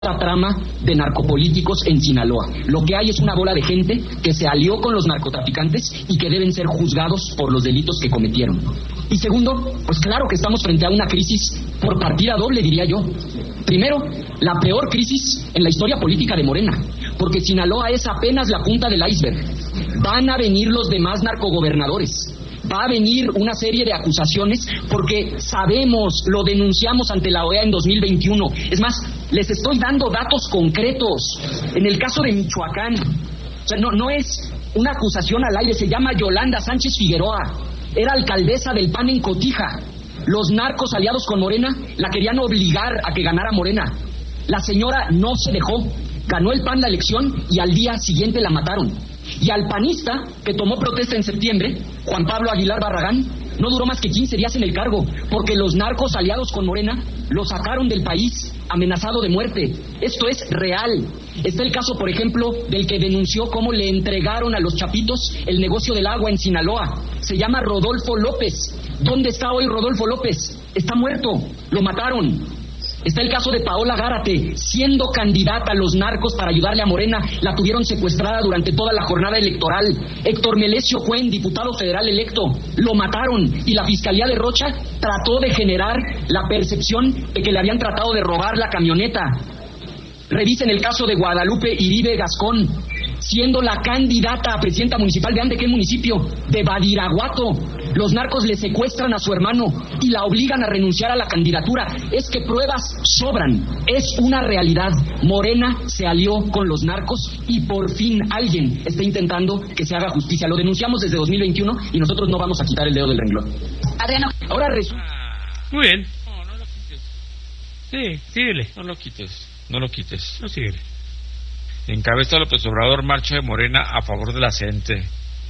trama de narcopolíticos en Sinaloa. Lo que hay es una bola de gente que se alió con los narcotraficantes y que deben ser juzgados por los delitos que cometieron. Y segundo, pues claro que estamos frente a una crisis por partida doble, diría yo. Primero, la peor crisis en la historia política de Morena, porque Sinaloa es apenas la punta del iceberg. Van a venir los demás narcogobernadores. Va a venir una serie de acusaciones porque sabemos, lo denunciamos ante la OEA en 2021. Es más, les estoy dando datos concretos. En el caso de Michoacán, o sea, no es una acusación al aire, se llama Yolanda Sánchez Figueroa. Era alcaldesa del PAN en Cotija. Los narcos aliados con Morena la querían obligar a que ganara Morena. La señora no se dejó. Ganó el PAN la elección y al día siguiente la mataron. Y al panista, que tomó protesta en septiembre, Juan Pablo Aguilar Barragán, no duró más que 15 días en el cargo, porque los narcos aliados con Morena lo sacaron del país, amenazado de muerte. Esto es real. Está el caso, por ejemplo, del que denunció cómo le entregaron a los chapitos el negocio del agua en Sinaloa. Se llama Rodolfo López. ¿Dónde está hoy Rodolfo López? Está muerto. Lo mataron. Está el caso de Paola Gárate, siendo candidata a los narcos para ayudarle a Morena, la tuvieron secuestrada durante toda la jornada electoral. Héctor Melesio Cuen, diputado federal electo, lo mataron y la Fiscalía de Rocha trató de generar la percepción de que le habían tratado de robar la camioneta. Revisen el caso de Guadalupe Iribe Gascón, siendo la candidata a presidenta municipal de qué municipio, de Badiraguato. Los narcos le secuestran a su hermano y la obligan a renunciar a la candidatura. Es que pruebas sobran, es una realidad. Morena se alió con los narcos y por fin alguien está intentando que se haga justicia. Lo denunciamos desde 2021 y nosotros no vamos a quitar el dedo del renglón. Adriano, ahora muy bien. No lo quites. Sí, síguele. No lo quites. No, síguele. Encabeza López Obrador marcha de Morena a favor de la gente.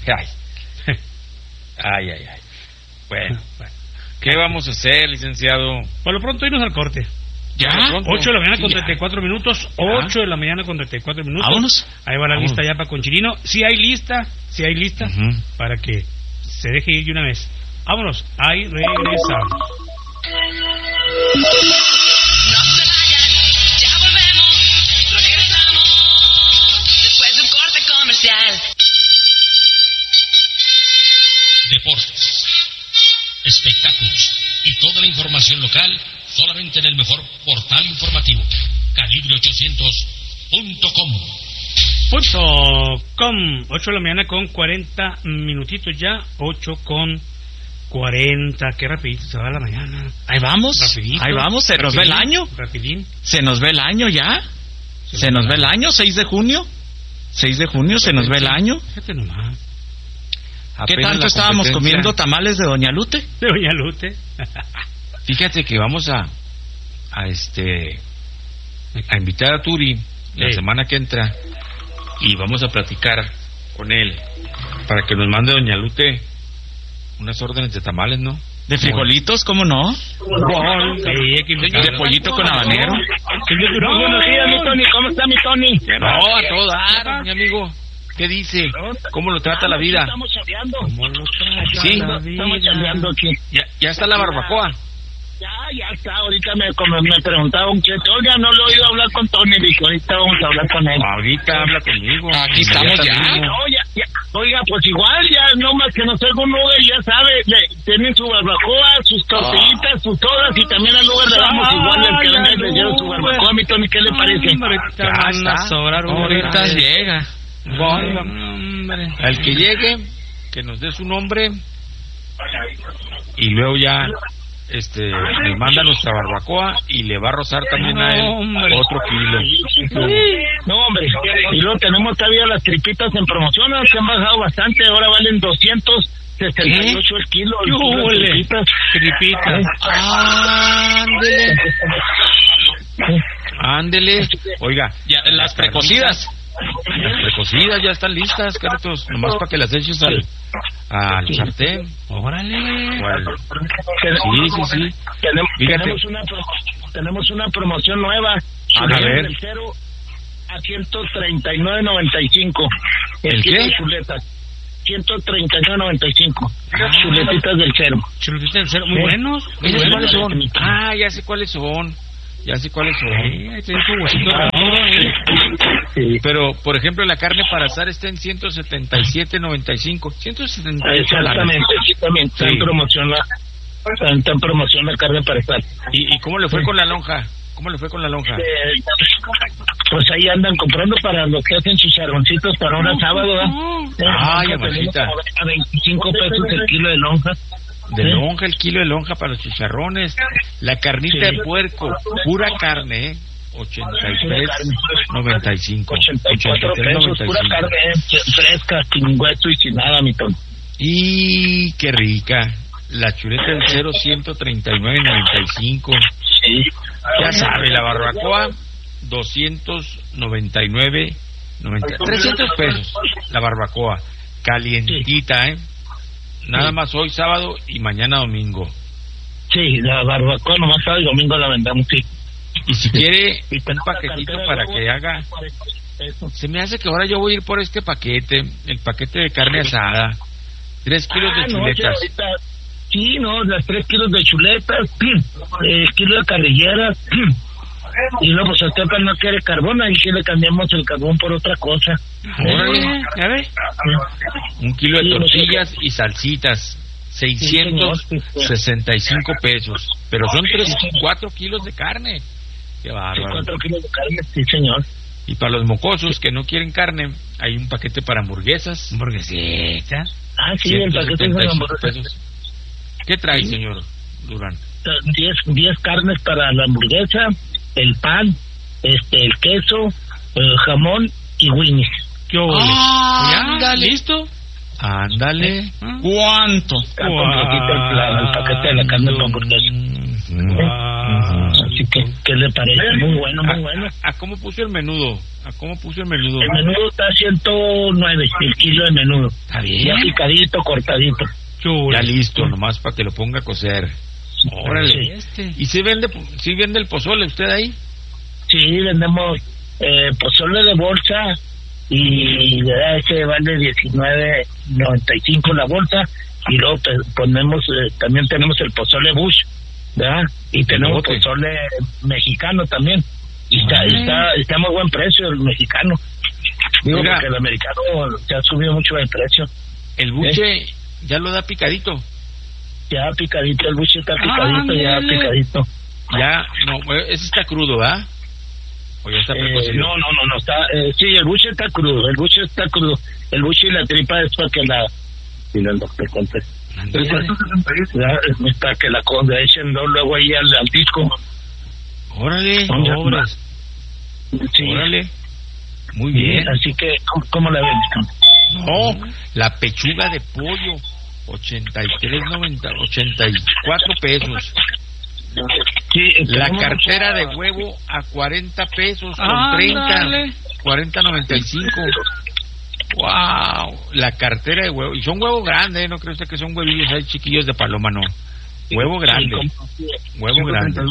Ay. Bueno, ¿qué vamos a hacer, licenciado? Por lo pronto irnos al corte. ¿Ya? 8 de la mañana con 34 minutos. 8 de la mañana con 34 minutos. Vámonos. Ahí va la lista ya para Conchinino. Sí hay lista. Para que se deje ir de una vez. Vámonos. Ahí regresamos. Deportes, espectáculos y toda la información local solamente en el mejor portal informativo, calibre800.com. .com. 8 de la mañana con 40 minutitos ya. 8:40. Qué rapidito se va la mañana. Ahí vamos. Rapidito. Ahí vamos. Se nos ve el año. Rapidín. Se nos ve el año ya. Se nos ve el año. 6 de junio. 6 de junio se nos ve el año. Fíjate nomás. ¿Qué tanto estábamos comiendo tamales de Doña Lute? De Doña Lute. Fíjate que vamos a invitar a Turi la semana que entra y vamos a platicar con él para que nos mande Doña Lute unas órdenes de tamales, ¿no? ¿De frijolitos? ¿Cómo no? De pollito con habanero. Buenos días, mi Tony. ¿Cómo está mi Tony? No, a todo dar, mi amigo. ¿Qué dice? ¿Cómo lo trata la vida? Estamos chambeando. ¿Cómo lo trata Sí, la vida? Estamos chambeando aquí. Ya está la barbacoa. Ya está. Ahorita me preguntaban que oiga, no lo he oído hablar con Tony. Dije, ahorita vamos a hablar con él. Ahorita habla conmigo. Aquí estamos ya. No, ya. Oiga, pues igual, ya no más que nos haga un Uber, ya sabe, tienen su barbacoa, sus tortillitas, sus todas, y también al Uber le damos igual el que venga y le lleva su barbacoa. Mi Tony, ¿qué le parece? Ahorita llega. Bueno, al que llegue, que nos dé su nombre y luego ya le manda nuestra barbacoa y le va a rozar también a él otro kilo. No, hombre, y luego tenemos todavía las tripitas en promoción, se han bajado bastante, ahora valen 268 el kilo. Tripitas. Ándele. Oiga, Ya, las precocidas. Las precocidas ya están listas, Carlitos, nomás para que las eches al sartén. Órale. Sí. Tenemos una promoción nueva. A ver. Del 0 a 139.95. ¿El qué? Chuletas. 139.95. Chuletitas del cero. Chuletitas del cero, muy buenos. ¿Cuáles son? Ya sé cuáles son. Ya sé cuáles son. Ahí tiene su huesito redondo, Sí. Pero, por ejemplo, la carne para asar está en 177.95. 178. Exactamente, sí, también está en promoción la carne para asar. ¿Y cómo le fue con la lonja? ¿Cómo le fue con la lonja? Pues ahí andan comprando para los que hacen chicharroncitos para ahora sábado, ¿verdad? Ay, mamacita. A 25 pesos el kilo de lonja. De lonja, el kilo de lonja para los chicharrones. La carnita de puerco, pura carne, 83.95. 84 pesos, pura carne fresca, sin hueso y sin nada, mi tono. Y qué rica. La chuleta del 139.95. Sí. Ya sabe, la barbacoa 299.90. 300 pesos la barbacoa. Calientita, Nada más hoy sábado y mañana domingo. Sí, la barbacoa nomás sábado y domingo la vendemos, sí. Y si quiere un paquetito para que haga... Se me hace que ahora yo voy a ir por este paquete, el paquete de carne asada. 3 kilos de chuletas. Sí, las 3 kilos de chuletas, kilo de carrilleras, y luego pues usted no quiere carbón, ahí sí le cambiamos el carbón por otra cosa. ¿Ya ves? 1 kilo de tortillas y salsitas, 665 pesos, pero son 4 kilos de carne. Qué bárbaro. 4 kilos de carne, sí señor. Y para los mocosos que no quieren carne, hay un paquete para hamburguesas. Hamburguesitas. Ah, sí, el paquete de hamburguesas. ¿Qué trae, señor Durán? 10 carnes para la hamburguesa, el pan, el queso, el jamón y winnies. ¿Qué ole? ¿Ya? ¿Listo? Ándale. ¿Cuánto? El paquete de la carne para hamburguesa. Así que, ¿qué le parece? Muy bueno, muy bueno. ¿A cómo puso el menudo? El menudo está a 109, el kilo de menudo. Está bien. Ya picadito, cortadito. Ya listo, nomás para que lo ponga a cocer. Órale. ¿Y si vende el pozole usted ahí? Sí, vendemos pozole de bolsa y ese vale 19.95 la bolsa, y luego ponemos también tenemos el pozole Bush, ¿verdad? Y tenemos pozole mexicano también. Y está a muy buen precio el mexicano. Digo, porque el americano se ha subido mucho el precio. El buche ya lo da picadito. Ya picadito, el buche está picadito, ya picadito. Ya, no, ese está crudo, ¿verdad? ¿O ya está precocido? No, está, sí, el buche está crudo, el buche y la tripa es para que la... Y el doctor conté. Para que la echen luego ahí al disco. Órale, obras. Sí. Órale. Muy bien. Así que, ¿cómo la ven? No, la pechuga de pollo, 84 pesos. Sí, la cartera de huevo a 40 pesos con 30, 40.95. Wow, la cartera de huevo, y son huevos grandes, no creo usted que son huevillos ahí chiquillos de paloma, no. Huevo grande. Huevo grande.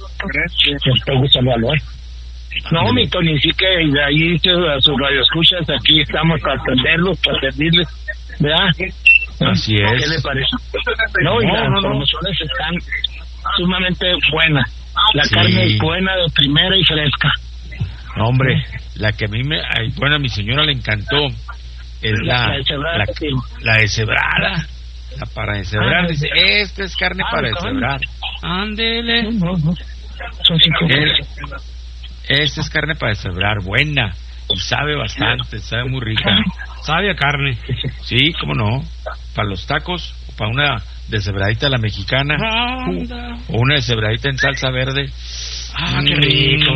No, mi Tony, sí que ahí a sus radioescuchas, aquí estamos para atenderlos, para servirles, ¿verdad? Así es. ¿Qué le parece? No, y las promociones están sumamente buenas. La carne es buena, de primera y fresca. No, hombre, la que a mí a mi señora le encantó es la deshebrada. La para deshebrar, dice, esta es carne para deshebrar. Ándele. Son 5 Esta es carne para deshebrar, buena. Y sabe bastante, sabe muy rica. Sabe a carne. Sí, cómo no. Para los tacos, o para una deshebradita a la mexicana, o una deshebradita en salsa verde. Qué rico.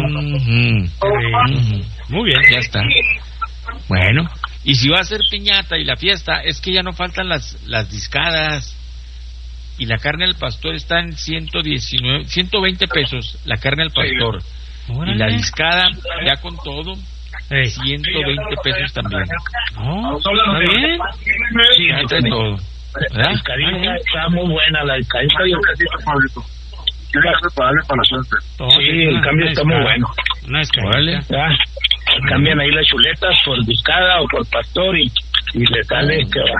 Muy bien, ya está. Bueno, y si va a ser piñata y la fiesta, es que ya no faltan las discadas. Y la carne al pastor está en 120 pesos, la carne al pastor. Y la discada, ya con todo, 120 pesos también. ¿Está bien? Sí, ya está todo. La discadita está muy buena, la discadita y el casito, Pablito. Para la suerte. Sí, el cambio está muy bueno. Una discadita. Cambian ahí las chuletas por discada o por pastor y le sale que va.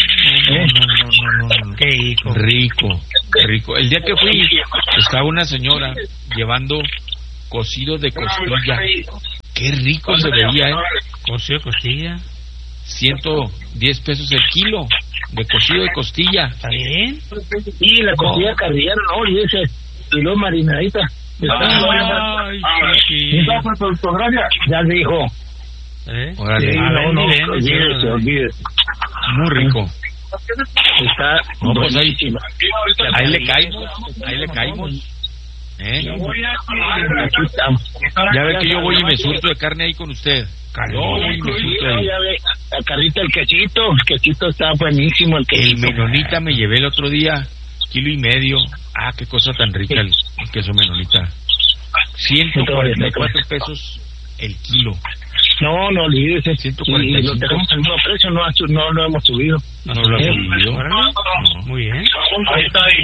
No. Qué rico. El día que fui, estaba una señora llevando cocido de costilla. Qué rico se veía, Cocido de costilla. 110 pesos el kilo de cocido de costilla. ¿Está bien? Y la costilla carrillera, no, y luego marinadita. Ay, sí. Ya dijo. Órale. Sí, olvídese. Muy rico. Está No, pues buenísima. ahí le caímos. Aquí estamos. Ya ve que yo voy y me surto de carne ahí con usted. Yo voy y me surto ahí. Ya ve, la carrita, el quesito está buenísimo. El menonita me llevé el otro día, 1.5 kilos. Ah, qué cosa tan rica el queso menonita. 144 pesos el kilo. No olvídese. 145. Y lo tenemos al mismo precio, no lo hemos subido. No lo he subido. Órale. No. Muy bien. Ahí está ahí.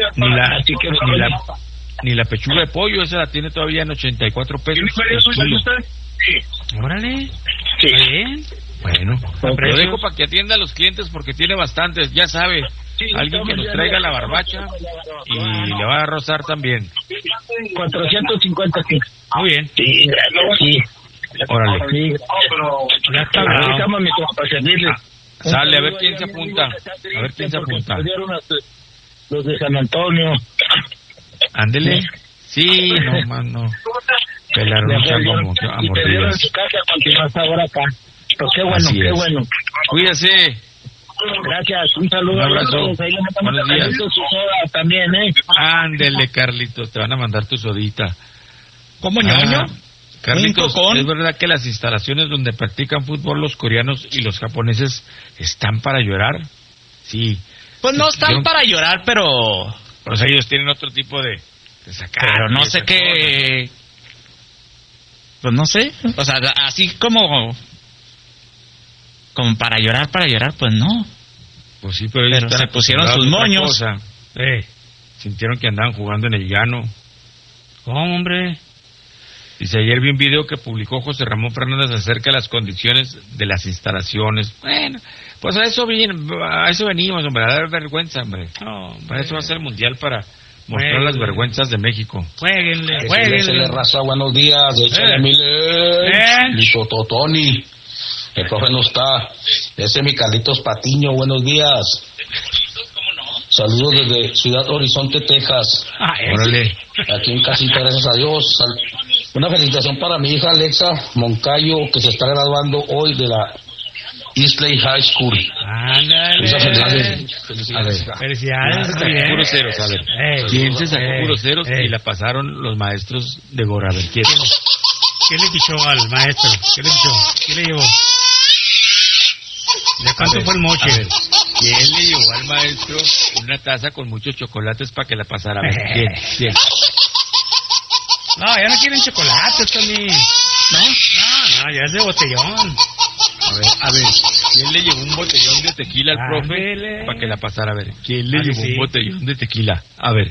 Ni la pechuga de pollo, esa la tiene todavía en 84 pesos el kilo. Órale. Sí. Está bien. Bueno, lo dejo para que atienda a los clientes porque tiene bastantes, ya sabe. Alguien que nos traiga la barbacha y le va a rozar también. 450, sí. Muy bien. Sí. Órale. Sí. Ya está Ahí bravo. estamos, mi compa, para servirle. Sale, a ver quién se apunta. A ver quién se apunta. Los de San Antonio. Ándele. Sí, no, man, no. Pelaron un chango a Y te dieron en mordidas. su casa, continúas ahora acá. Pues qué bueno, Así qué es. bueno. Cuídese. Gracias, un saludo. Un abrazo. Ahí le mandamos Buenos días. Carlitos su soda también, Ándele, Carlitos, te van a mandar tu sodita. ¿Cómo, ñoño? Carlitos, Un cocón. ¿es verdad que las instalaciones donde practican fútbol los coreanos y los japoneses están para llorar? Sí. Pues no están para llorar, pero... Pues ellos tienen otro tipo de sacar. Pero no sé qué... Pues no sé. O sea, así como para llorar, pues no. Pues sí, pero ellos Pero están se pusieron sus acostumbrados a otra moños. cosa. Sintieron que andaban jugando en el llano. ¿Cómo, hombre? Dice, ayer vi un video que publicó José Ramón Fernández acerca de las condiciones de las instalaciones. Bueno, pues a eso venimos, hombre, a dar vergüenza, hombre. Para eso va a ser el mundial, para mostrar las vergüenzas de México. Jueguenle. Échale raza, buenos días, échale miles. Listo, Totoni. El profe no está. Ese es mi Carlitos Patiño, buenos días. Saludos desde Ciudad Horizonte, Texas. Órale. Aquí en casita, gracias a Dios. Una felicitación para mi hija Alexa Moncayo, que se está graduando hoy de la Eastlake High School. Ándale. Felicidades. Felicidades. Sacó Muy bien. puros ceros, a ver. ¿Quién se sacó puros ceros y la pasaron los maestros de Gorra? A ver, ¿quién? ¿Qué le pichó al maestro? ¿Qué le pichó? ¿Qué le llevó? ¿De cuánto fue el moche? A ver, ¿quién le llevó al maestro una taza con muchos chocolates para que la pasara? A ver, ¿quién? No, ya no quieren chocolates, Tony. No, ya es de botellón. A ver, ¿quién le llevó un botellón de tequila al profe Ándele. para que la pasara? A ver, ¿quién le Ay, llevó sí. un botellón de tequila? A ver.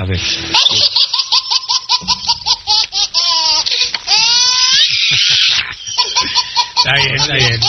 Está bien.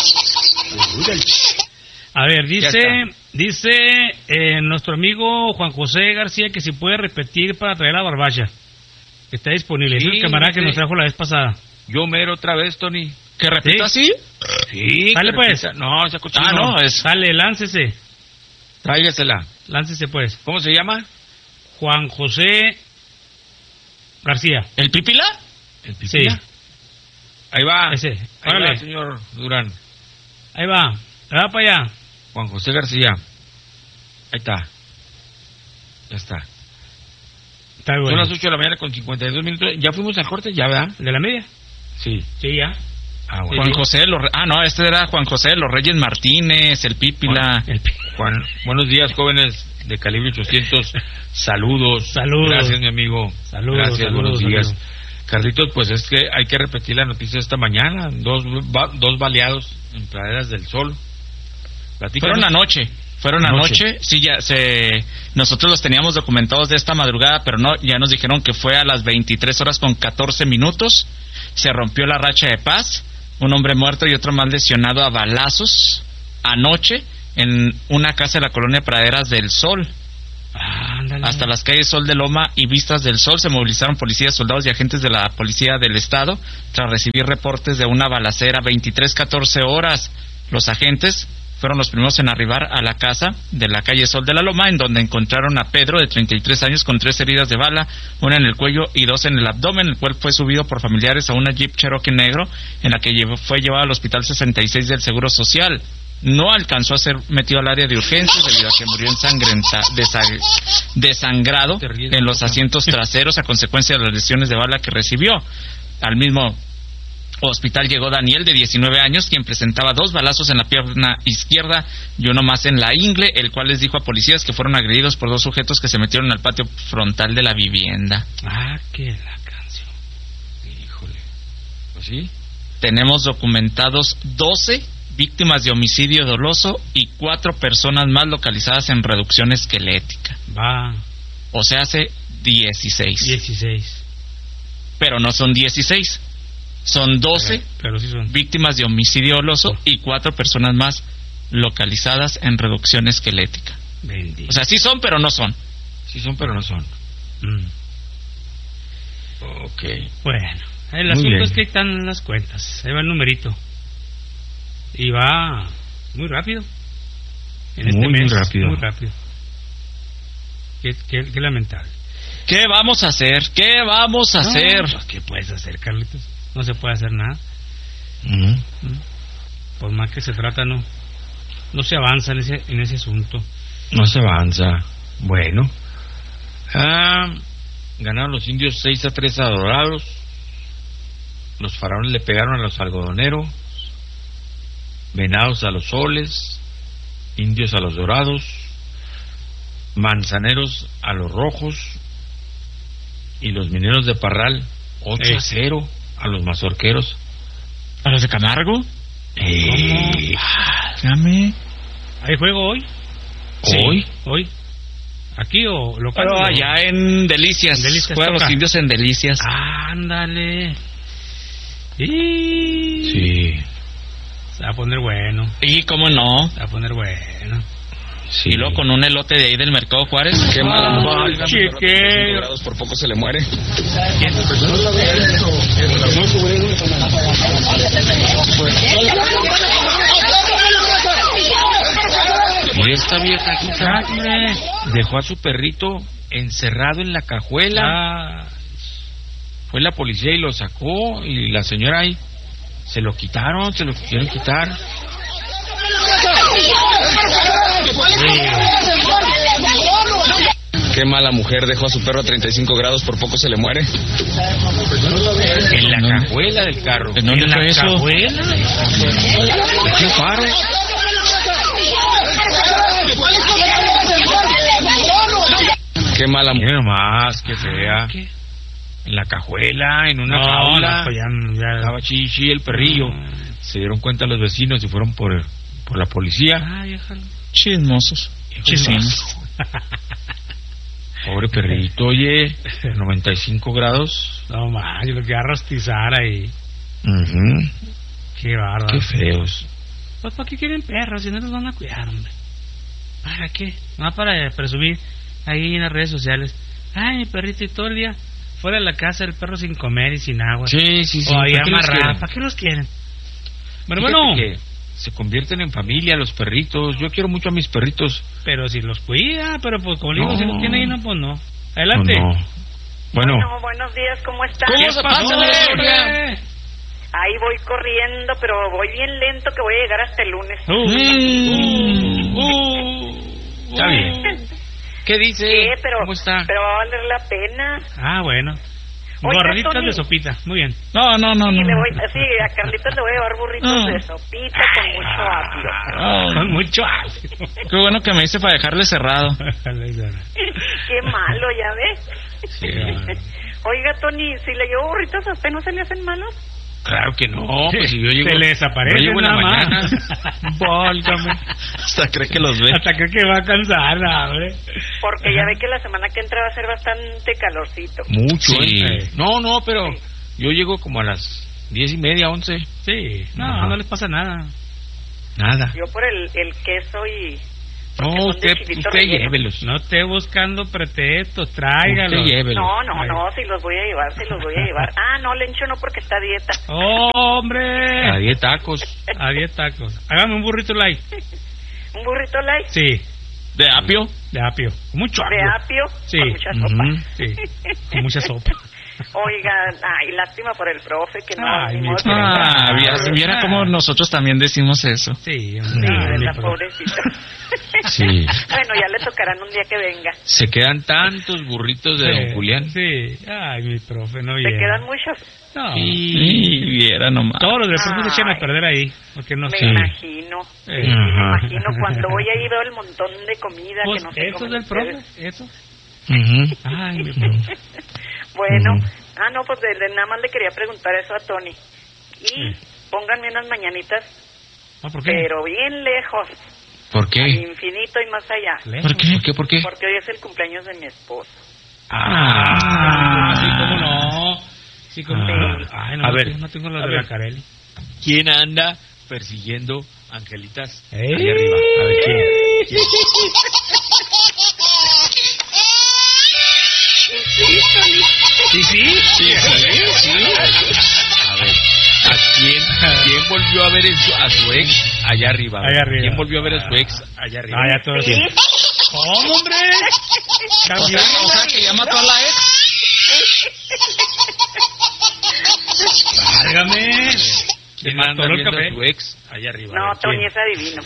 A ver, dice nuestro amigo Juan José García que si puede repetir para traer la barbacha. Está disponible. Sí, es el camarada que sí. nos trajo la vez pasada. Yo mero otra vez, Tony. ¿Que repita así? Sí. Dale, que pues. repita. No, esa cochino. Ah, no, es... Sale, láncese. Tráigasela. Láncese, pues. ¿Cómo se llama? Juan José García. ¿El pipila? ¿El Sí. Pipila? Ahí va. Ese. Ahí Órale. va, señor Durán. Ahí va. Va para allá. Juan José García. Ahí está. Ya está. Está Son bueno. las 8 de la mañana con 52 minutos. ¿Ya fuimos al corte? ¿Ya, verdad? ¿De la media? Sí. Sí, ya. Ah, bueno. Juan José este era Juan José de los Reyes Martínez, el pipila. Juan, buenos días, jóvenes de calibre 800. Saludos. Gracias, mi amigo. Gracias, buenos días. Carlitos, pues es que hay que repetir la noticia esta mañana. Dos baleados en Praderas del Sol. Fueron anoche. Sí, nosotros los teníamos documentados de esta madrugada, pero no, ya nos dijeron que fue a las 23 horas con 14 minutos. Se rompió la racha de paz. Un hombre muerto y otro más lesionado a balazos anoche en una casa de la colonia Praderas del Sol. Ándale. hasta las calles Sol de Loma y Vistas del Sol. Se movilizaron policías, soldados y agentes de la Policía del Estado tras recibir reportes de una balacera. 23:14 horas. Los agentes fueron los primeros en arribar a la casa de la calle Sol de la Loma, en donde encontraron a Pedro, de 33 años, con 3 heridas de bala, una en el cuello y 2 en el abdomen, el cual fue subido por familiares a una Jeep Cherokee negro, en la que fue llevado al Hospital 66 del Seguro Social. No alcanzó a ser metido al área de urgencias debido a que murió desangrado en los asientos traseros a consecuencia de las lesiones de bala que recibió. Al mismo hospital llegó Daniel, de 19 años, quien presentaba 2 balazos en la pierna izquierda y uno más en la ingle, el cual les dijo a policías que fueron agredidos por 2 sujetos que se metieron al patio frontal de la vivienda. Que la canción. Híjole. Pues sí. Tenemos documentados 12 víctimas de homicidio doloso y 4 personas más localizadas en reducción esquelética. O sea, hace 16. Pero no son 16. Son 12 pero sí son víctimas de homicidio doloso y 4 personas más localizadas en reducción esquelética. Bendito. O sea, sí son, pero no son. Sí son, pero no son. Ok. Bueno, el asunto es que ahí están las cuentas. Ahí va el numerito. Y va muy rápido. En este mes, muy rápido. Qué lamentable. ¿Qué vamos a hacer? ¿Qué vamos a hacer? Pues, ¿qué puedes hacer, Carlitos? No se puede hacer nada. Por más que se trata, no se avanza en ese asunto. No se avanza. Bueno. Ganaron los indios 6-3 a Dorados. Los faraones le pegaron a los algodoneros. Venados a los soles. Indios a los dorados. Manzaneros a los rojos. Y los mineros de Parral 8-0 a los mazorqueros. ¿A los de Camargo? Dame. ¿Hay juego hoy? Sí. ¿Hoy? ¿Aquí o local? Pero allá en Delicias. Juegan los indios en Delicias. Ándale. Sí. Se va a poner bueno. ¿Y cómo no? Se va a poner bueno. Sí. Y luego con un elote de ahí del Mercado Juárez. Qué mala. Chique. Grados por poco se le muere. Y esta vieja dejó a su perrito encerrado en la cajuela. Fue la policía y lo sacó, y la señora ahí se lo quisieron quitar. Qué mala mujer, dejó a su perro a 35 grados, por poco se le muere. En la cajuela del carro. ¿En dónde fue eso? ¿Cajuela? ¿Qué faro? Qué mala mujer. Nomás que sea. En la cajuela, en una jaula. Pues ya. Estaba chichi el perrillo. Se dieron cuenta los vecinos y fueron por la policía. Chismosos. Pobre perrito, oye, 95 grados. No más, yo lo que va a rostizar ahí. Qué bárbaro. Qué feos. Pues ¿para qué quieren perros si no los van a cuidar, hombre? ¿Para qué? No para presumir ahí en las redes sociales. Ay, mi perrito, y todo el día fuera de la casa, el perro sin comer y sin agua. Sí. O ahí amarrado. ¿Para qué los quieren? Bueno, que se convierten en familia los perritos. Yo quiero mucho a mis perritos. Pero si los cuida, pero pues como digo, si los tiene ahí, no, pues no. Adelante. No. Bueno, buenos días, ¿cómo están? ¿Cómo se pasa, hombre? Ahí voy corriendo, pero voy bien lento, que voy a llegar hasta el lunes. Está bien. ¿Qué dice? ¿Cómo está? Pero va a valer la pena. Bueno. Oiga, Gorditas Tony, de sopita, muy bien. No. Sí, a Carlitos le voy a llevar burritos de sopita con mucho apio. Con mucho apio. Qué bueno que me dice para dejarle cerrado. Qué malo, ¿ya ves? Sí. Oiga, Tony, si le llevo burritos a usted, ¿no se le hacen malos? Claro que no, pues si yo llego... Se le desaparece, yo llego en la mañana. Válgame. Hasta cree que los ve. Hasta cree que va a cansar, hombre. Porque ya ve que la semana que entra va a ser bastante calorcito. Mucho, Sí. No, pero yo llego como a las 10:30, 11. Sí, no les pasa nada. Nada. Yo por el queso y No, usted llévelos. No esté buscando pretextos, tráigalos. Usted llévelos. No, si los voy a llevar. Ah, no, Lencho no, porque está a dieta. ¡Hombre! A 10 tacos. Hágame un burrito light. ¿Un burrito light? Sí. ¿De apio? De apio. Mucho apio. ¿De apio? Sí. Con mucha sopa. Sí, con mucha sopa. Oigan, lástima por el profe que no. Viera cómo nosotros también decimos eso. Sí, verdad, pobrecito. Sí. Bueno, ya le tocarán un día que venga. Se quedan tantos burritos de don Julián. Sí. Ay, mi profe, no ¿Se viene. quedan muchos? No. Sí, viera nomás. Todos los de pronto se echan a perder ahí. Porque no Me sé. imagino. Me imagino cuando voy ahí veo el montón de comida Pues que no sé eso cómo del profe, ustedes. eso. Ay, mi profe. Bueno, no, pues nada más le quería preguntar eso a Tony. Y pónganme unas mañanitas, ¿Por qué? pero bien lejos. ¿Por qué? Al infinito y más allá. ¿Por qué? Porque hoy es el cumpleaños de mi esposo. Sí, cómo no. Sí, cómo no. Ay, no, a ver, no tengo la de la Carelli. ¿Quién anda persiguiendo angelitas ahí arriba? A ver, ¿quién? Sí. A ver, ¿quién volvió a ver a su ex allá arriba? ¿Quién volvió a ver a su ex allá arriba? Ya todo bien. ¿Cómo, hombre? O sea, que ya mató a la ex. Válgame. ¿Quién anda viendo a su ex allá arriba? No, Tony es adivino.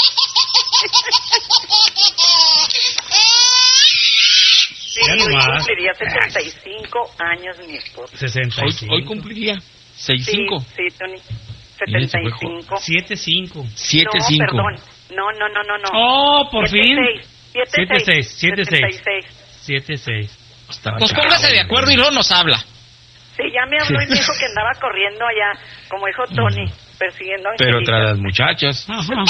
Sí, hoy cumpliría 75 años mi esposo. 65. Hoy cumpliría 65. Sí, Tony. 75. 75. 75. No, perdón. No. Oh, por fin. 76. 76. Pues póngase de acuerdo y luego nos habla. Sí, ya me habló y me dijo que andaba corriendo allá, como dijo Tony, persiguiendo a Pero angelitas. tras las muchachas.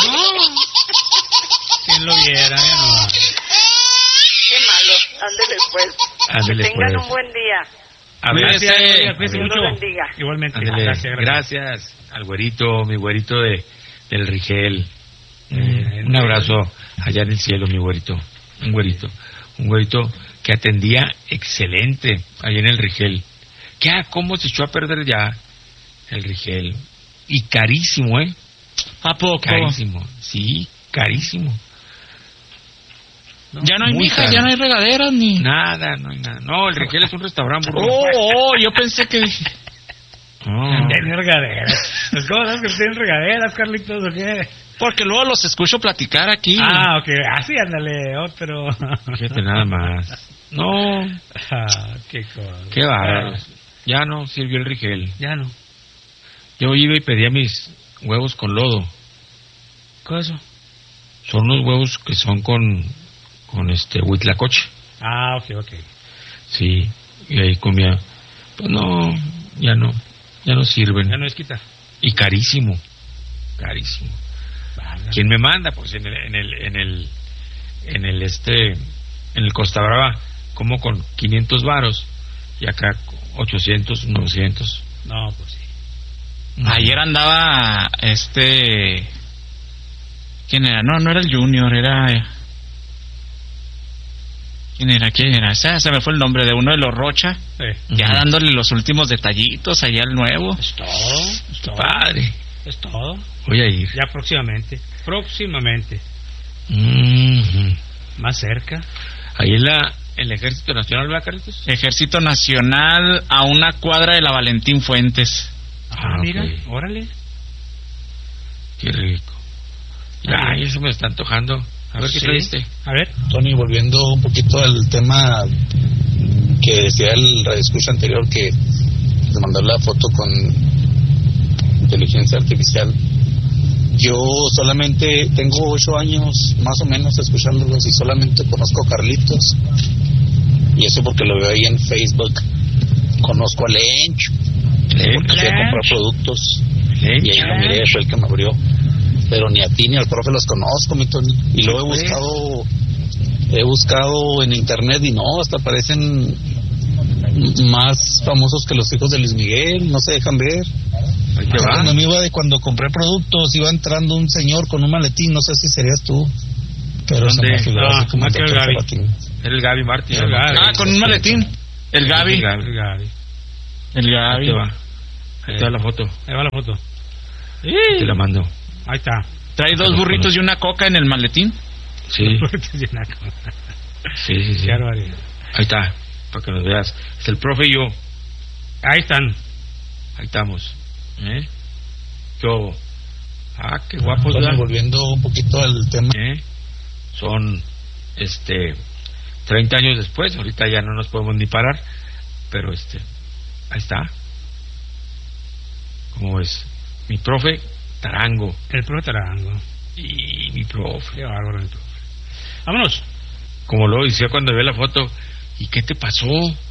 ¿Quién lo viera? Qué malo. Ándele pues. Que tengan un buen día. Cuídese Dios mucho. los bendiga. Igualmente. Gracias al güerito, mi güerito del Rigel. Un abrazo allá en el cielo, mi güerito. Un güerito que atendía excelente allá en el Rigel. ¿Cómo se echó a perder ya el Rigel? Y carísimo, ¿A poco? Carísimo, sí, carísimo. Ya no hay mija, ya no hay regaderas ni... Nada, no hay nada. No, el Rigel es un restaurante. Yo pensé que... Tiene regaderas. ¿Cómo sabes que tienen regaderas, Carlitos, o qué? Porque luego los escucho platicar aquí. Ok. Así, ándale, otro. Fíjate nada más. No. Qué cosa. Qué bárbaro. Ya no sirvió el Rigel. Ya no. Yo iba y pedía mis huevos con lodo. ¿Qué es eso? Son unos huevos que son con huitlacoche. Ok. Sí, y ahí comía. Pues no, ya no sirven. Ya no es quita. Y carísimo. Vale. ¿Quién me manda? Pues en el Costa Brava como con 500 varos y acá 800, 900. No, pues sí. Ayer andaba ¿quién era? No era el Junior, era... ¿Quién era? Se me fue el nombre de uno de los Rocha. Ya dándole los últimos detallitos allá al nuevo. Es todo. Padre. Es todo. Voy a ir. Ya próximamente. Más cerca. Ahí en el Ejército Nacional, ¿verdad, Carlitos? Ejército Nacional, a una cuadra de la Valentín Fuentes. Mira, okay. órale. Qué rico. Ay, eso me está antojando. A ver qué trajiste. A ver. Tony, volviendo un poquito al tema que decía el radioescucha anterior, que le mandó la foto con inteligencia artificial. Yo solamente tengo 8 años más o menos escuchándolos y solamente conozco a Carlitos, y eso porque lo veo ahí en Facebook. Conozco a Lench porque fui a comprar productos y ahí lo miré, fue el que me abrió, pero ni a ti ni al profe los conozco, mi Tony. Y luego he buscado en internet y no, hasta parecen más famosos que los hijos de Luis Miguel, no se dejan ver. Cuando compré productos iba entrando un señor con un maletín, no sé si serías tú. Pero ¿dónde? Más que el Gaby. Era el Gaby Martín. Con un maletín. El Gaby. El Gaby. Ahí te va. Ahí te va la foto. Ahí va la foto. Te la mando. Ahí está. Trae 2 burritos y una coca en el maletín. Sí. Sí. Qué barbaridad. Ahí está, para que nos veas. Es el profe y yo. Ahí están. Ahí estamos. Yo. Qué guapos. Bueno, volviendo un poquito al tema. Son 30 años después. Ahorita ya no nos podemos ni parar. Pero ahí está. ¿Cómo ves? Mi profe Tarango. El profe Tarango. Y mi profe. Qué bárbaro mi profe. Vámonos. Como lo decía cuando ve la foto. ¿Y qué te pasó?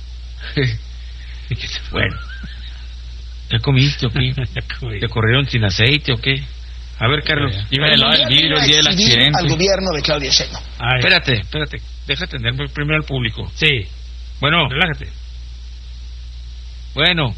Bueno. ¿Ya comiste o qué? ¿Te corrieron sin aceite o qué? A ver, Carlos. Iba a helar el vidrio el día del accidente. Al gobierno de Claudia Sheinbaum. Espérate. Deja atender primero al público. Sí. Bueno. Relájate. Bueno.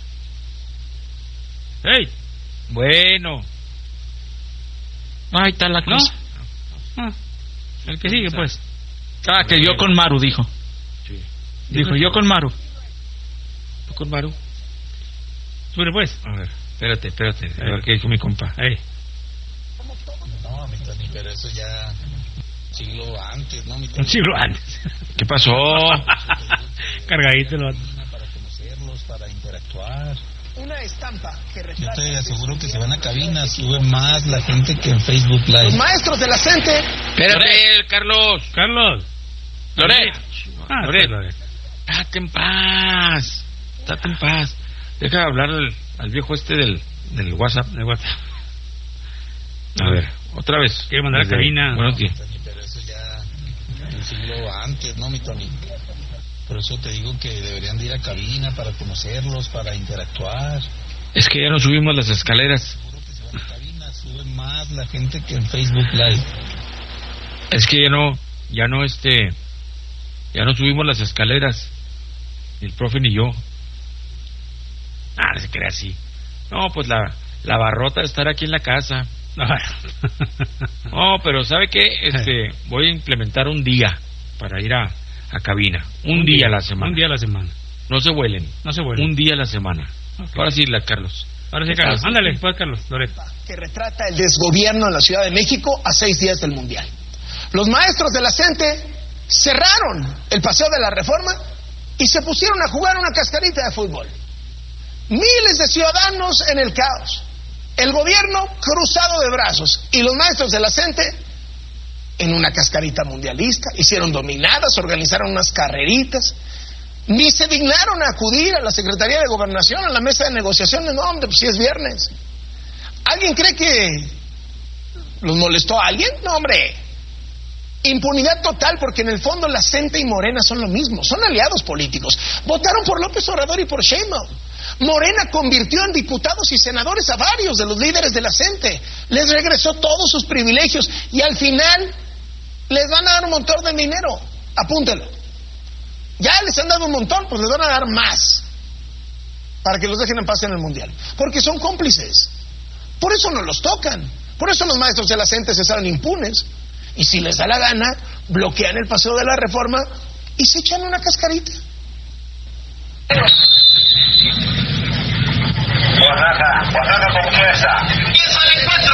¡Ey! Bueno. Ahí está la cosa. El que sigue, pues. Que yo con Maru, dijo. Sí. Dijo, yo con Maru. ¿Tú con Maru? Sube, pues. A ver, espérate. A ver qué dijo mi compa. No, mi Tony, pero eso ya... siglo antes, ¿no, mi Tony? Un siglo antes. ¿Qué pasó? Cargadito el vato. Para conocerlos, para interactuar. Una estampa que Yo retrata... te aseguro que si van a cabina sube más la gente que en Facebook Live. Los maestros de la CENTE... Espérate, Carlos. Loret. Loret. Estate en paz. Deja de hablar al viejo del WhatsApp. A ver, otra vez. Quiero mandar a cabina. Buenos días. Pero eso ya un siglo antes, ¿no, mi Tony? Por eso te digo que deberían de ir a cabina para conocerlos, para interactuar. Es que ya no subimos las escaleras. Seguro que si van a cabina sube más la gente que en Facebook Live. Es que ya no subimos las escaleras. Ni el profe ni yo. No se crea así. No, pues la barrota de estar aquí en la casa. No, pero ¿sabe qué? Voy a implementar un día para ir a cabina. Un día a la semana. No se vuelen. Un día a la semana. Okay. Ahora sí, Carlos. Ándale, pues, Carlos. Loret. Que retrata el desgobierno en la Ciudad de México a 6 días del Mundial. Los maestros de la CENTE cerraron el Paseo de la Reforma y se pusieron a jugar una cascarita de fútbol. Miles de ciudadanos en el caos. El gobierno cruzado de brazos y los maestros de la CENTE en una cascarita mundialista. Hicieron dominadas, organizaron unas carreritas. Ni se dignaron a acudir a la Secretaría de Gobernación, a la mesa de negociaciones. No, hombre, pues si es viernes. ¿Alguien cree que los molestó a alguien? No, hombre. Impunidad total, porque en el fondo la CENTE y Morena son lo mismo, son aliados políticos. Votaron por López Obrador y por Sheinbaum. Morena convirtió en diputados y senadores a varios de los líderes de la CENTE. Les regresó todos sus privilegios y al final les van a dar un montón de dinero. Apúntelo. Ya les han dado un montón, pues les van a dar más para que los dejen en paz en el Mundial. Porque son cómplices. Por eso no los tocan. Por eso los maestros de la CENTE se salen impunes. Y si les da la gana, bloquean el Paseo de la Reforma y se echan una cascarita. Oaxaca con fuerza. ¡Empieza el encuentro!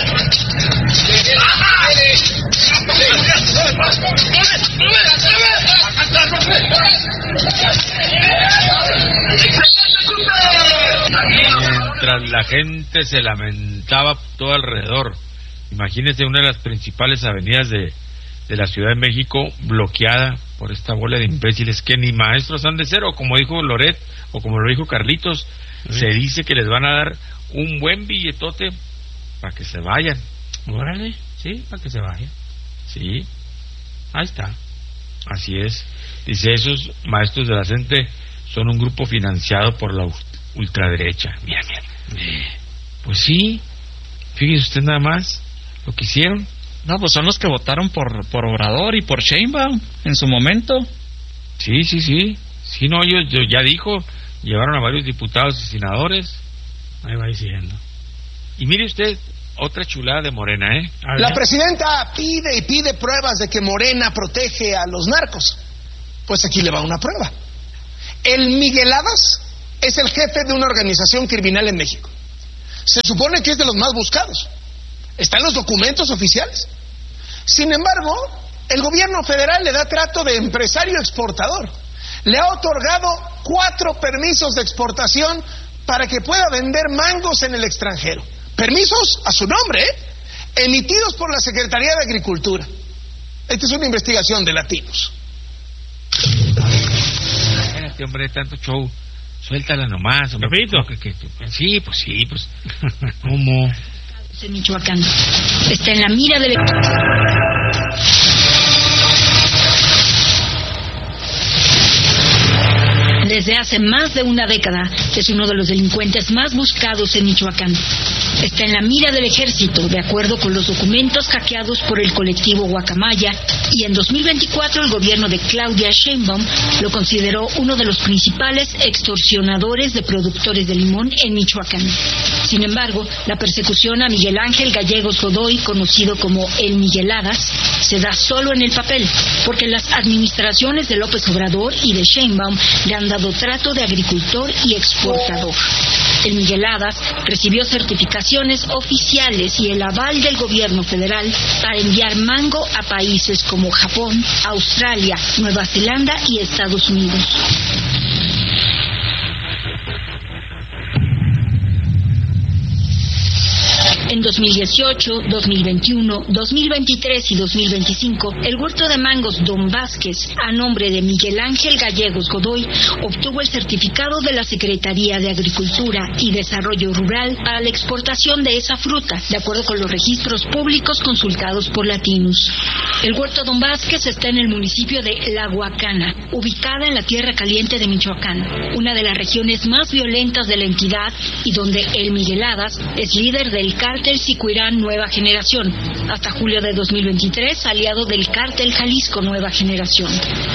Mientras la gente se lamentaba todo alrededor. Imagínese una de las principales avenidas de la Ciudad de México bloqueada por esta bola de imbéciles que ni maestros han de ser, o como dijo Loret, o como lo dijo Carlitos, se dice que les van a dar un buen billetote para que se vayan. Órale, sí, para que se vayan. Sí. Ahí está. Así es. Dice, esos maestros de la CENTE son un grupo financiado por la ultraderecha. Mira. Pues sí, fíjese usted nada más lo que hicieron. No, pues son los que votaron por Obrador y por Sheinbaum en su momento. Sí. Sí, no, yo ya dijo, llevaron a varios diputados y senadores. Ahí va diciendo. Y mire usted, otra chulada de Morena, ¿eh? La presidenta pide y pide pruebas de que Morena protege a los narcos. Pues aquí le va una prueba. El Migueladas es el jefe de una organización criminal en México. Se supone que es de los más buscados. Está en los documentos oficiales. Sin embargo, el gobierno federal le da trato de empresario exportador. Le ha otorgado 4 permisos de exportación para que pueda vender mangos en el extranjero. Permisos a su nombre, emitidos por la Secretaría de Agricultura. Esta es una investigación de Latinos. Espérate, hombre, tanto show. Suéltala nomás, hombre. Sí, pues. ¿Cómo? En Michoacán. Está en la mira del... Desde hace más de una década es uno de los delincuentes más buscados en Michoacán. Está en la mira del ejército, de acuerdo con los documentos hackeados por el colectivo Guacamaya, y en 2024 el gobierno de Claudia Sheinbaum lo consideró uno de los principales extorsionadores de productores de limón en Michoacán. Sin embargo, la persecución a Miguel Ángel Gallegos Godoy, conocido como el Migueladas, se da solo en el papel, porque las administraciones de López Obrador y de Sheinbaum le han dado trato de agricultor y exportador. El Migueladas recibió certificaciones oficiales y el aval del gobierno federal para enviar mango a países como Japón, Australia, Nueva Zelanda y Estados Unidos. En 2018, 2021, 2023 y 2025, el huerto de mangos Don Vázquez, a nombre de Miguel Ángel Gallegos Godoy, obtuvo el certificado de la Secretaría de Agricultura y Desarrollo Rural para la exportación de esa fruta, de acuerdo con los registros públicos consultados por Latinos. El huerto Don Vázquez está en el municipio de La Huacana, ubicada en la Tierra Caliente de Michoacán, una de las regiones más violentas de la entidad y donde el Migueladas es líder del cártel Sicuirán Nueva Generación, hasta julio de 2023 aliado del cártel Jalisco Nueva Generación.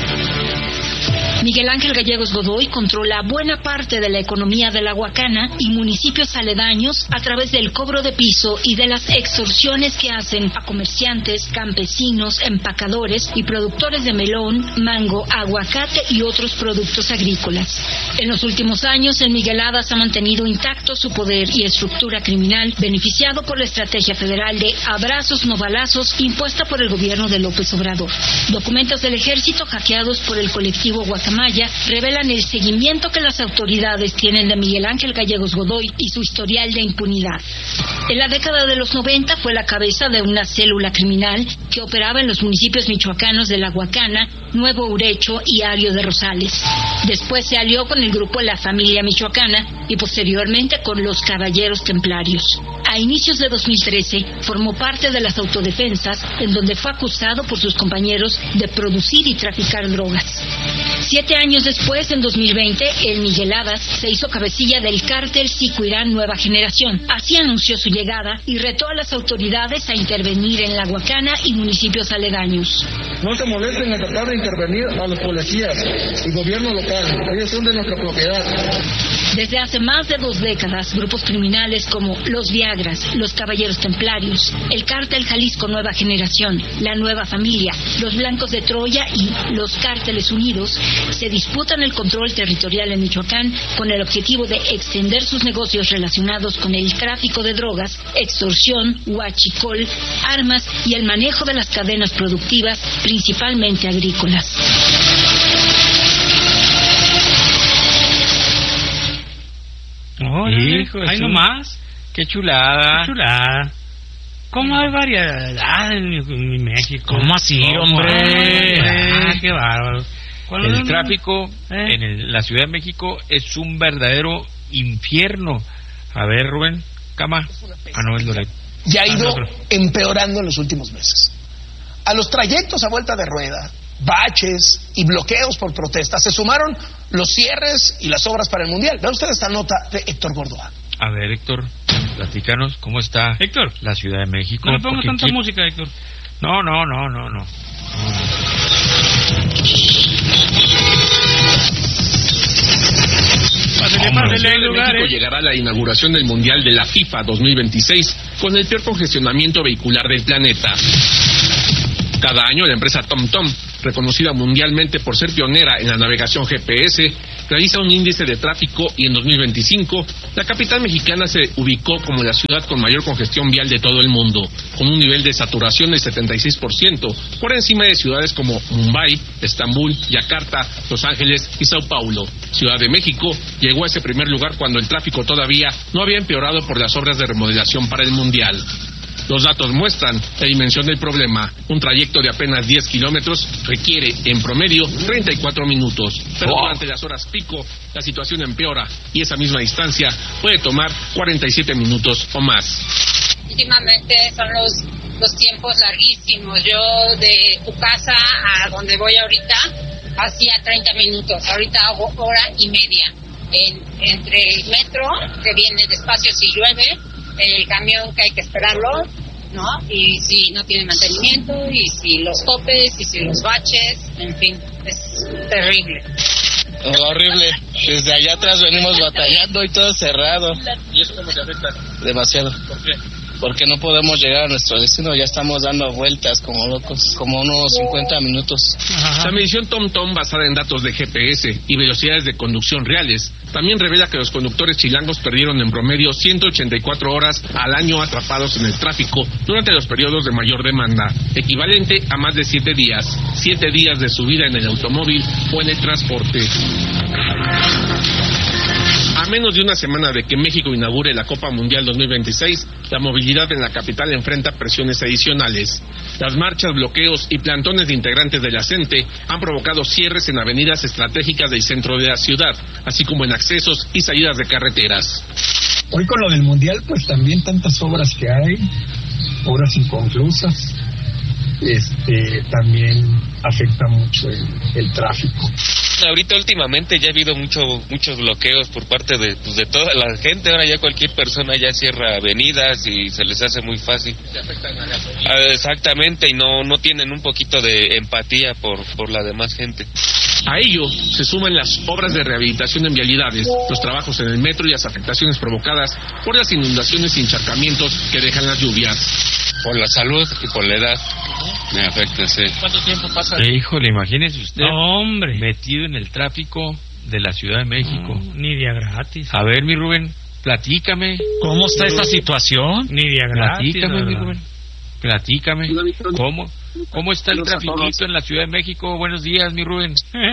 Miguel Ángel Gallegos Godoy controla buena parte de la economía de La Huacana y municipios aledaños a través del cobro de piso y de las extorsiones que hacen a comerciantes, campesinos, empacadores y productores de melón, mango, aguacate y otros productos agrícolas. En los últimos años, el Migueladas ha mantenido intacto su poder y estructura criminal, beneficiado por la estrategia federal de abrazos no balazos impuesta por el gobierno de López Obrador. Documentos del ejército hackeados por el colectivo Guacamaya revelan el seguimiento que las autoridades tienen de Miguel Ángel Gallegos Godoy y su historial de impunidad. En la década de los 90 fue la cabeza de una célula criminal que operaba en los municipios michoacanos de La Huacana, Nuevo Urecho y Ario de Rosales. Después se alió con el grupo La Familia Michoacana y posteriormente con los Caballeros Templarios. A inicios de 2013 formó parte de las autodefensas, en donde fue acusado por sus compañeros de producir y traficar drogas. 7 años después, en 2020, el Migueladas se hizo cabecilla del cártel Sicuirán Nueva Generación. Así anunció su llegada y retó a las autoridades a intervenir en La Huacana y municipios aledaños. No se molesten en tratar de intervenir a los policías y gobierno local. Ellos son de nuestra propiedad. Desde hace más de 2 décadas, grupos criminales como los Viagras, los Caballeros Templarios, el cártel Jalisco Nueva Generación, la Nueva Familia, los Blancos de Troya y los Cárteles Unidos se disputan el control territorial en Michoacán con el objetivo de extender sus negocios relacionados con el tráfico de drogas, extorsión, huachicol, armas y el manejo de las cadenas productivas, principalmente agrícolas. Oh, hijo, ahí nomás. Qué chulada. Qué chulada. ¿Cómo hay variedad en México? ¿Cómo así, hombre? Qué bárbaro. El tráfico en la Ciudad de México es un verdadero infierno. A ver, Rubén, Cama. No, es Loret. Ya ha ido empeorando en los últimos meses. A los trayectos a vuelta de rueda, baches y bloqueos por protestas se sumaron los cierres y las obras para el Mundial. Vean ustedes esta nota de Héctor Gordoa. A ver, Héctor, platícanos cómo está Héctor, la Ciudad de México. No le pongo tanta música, Héctor. No. México llegará a la inauguración del Mundial de la FIFA 2026 con el peor congestionamiento vehicular del planeta. Cada año la empresa TomTom, reconocida mundialmente por ser pionera en la navegación GPS, realiza un índice de tráfico y en 2025 la capital mexicana se ubicó como la ciudad con mayor congestión vial de todo el mundo, con un nivel de saturación del 76%, por encima de ciudades como Mumbai, Estambul, Yakarta, Los Ángeles y Sao Paulo. Ciudad de México llegó a ese primer lugar cuando el tráfico todavía no había empeorado por las obras de remodelación para el Mundial. Los datos muestran la dimensión del problema. Un trayecto de apenas 10 kilómetros requiere, en promedio, 34 minutos. Pero durante las horas pico, la situación empeora y esa misma distancia puede tomar 47 minutos o más. Últimamente son los tiempos larguísimos. Yo de tu casa a donde voy ahorita hacía 30 minutos. Ahorita hago hora y media. Entre el metro, que viene despacio si llueve, el camión que hay que esperarlo, ¿no? Y si no tiene mantenimiento, y si los topes, y si los baches, en fin, es terrible. Horrible. Desde allá atrás venimos batallando y todo cerrado. ¿Y eso cómo te afecta? Demasiado. ¿Por qué? Porque no podemos llegar a nuestro destino, ya estamos dando vueltas como locos, como unos 50 minutos. La medición TomTom, basada en datos de GPS y velocidades de conducción reales, también revela que los conductores chilangos perdieron en promedio 184 horas al año atrapados en el tráfico durante los periodos de mayor demanda, equivalente a más de 7 días. 7 días de su vida en el automóvil o en el transporte. A menos de una semana de que México inaugure la Copa Mundial 2026, la movilidad en la capital enfrenta presiones adicionales. Las marchas, bloqueos y plantones de integrantes de la CENTE han provocado cierres en avenidas estratégicas del centro de la ciudad, así como en accesos y salidas de carreteras. Hoy con lo del Mundial, pues también tantas obras que hay, obras inconclusas, también afecta mucho el tráfico. Ahorita últimamente ya ha habido muchos bloqueos por parte de toda la gente. Ahora ya cualquier persona ya cierra avenidas y se les hace muy fácil. Se afectan a la gasolina. Exactamente, y no tienen un poquito de empatía por la demás gente. A ello se suman las obras de rehabilitación en vialidades, los trabajos en el metro y las afectaciones provocadas por las inundaciones y encharcamientos que dejan las lluvias. Por la salud y por la edad me afecta, sí. ¿Cuánto tiempo pasa? Híjole, imagínese usted. No, hombre. Metido en el tráfico de la Ciudad de México. No, ni día gratis. A ver, mi Rubén, platícame. ¿Cómo está esta situación? Ni día gratis. Platícame, mi Rubén. Platícame. ¿Cómo está el trafiquito en la Ciudad de México? Buenos días, mi Rubén.